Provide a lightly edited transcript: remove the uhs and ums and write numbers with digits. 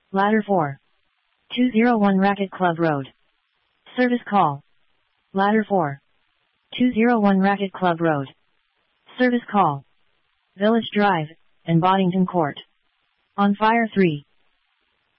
Ladder 4. 201 Racket Club Road. Service call. Ladder 4. 201 Racket Club Road. Service call. Village Drive, and Boddington Court. On fire 3.